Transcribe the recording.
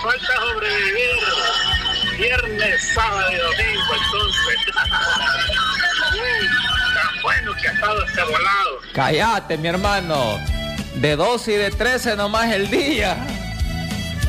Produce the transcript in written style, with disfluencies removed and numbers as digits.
falta sobrevivir viernes, sábado y domingo, entonces. Tan bueno que ha estado este volado. Cállate, mi hermano. De 12 y de 13 nomás el día.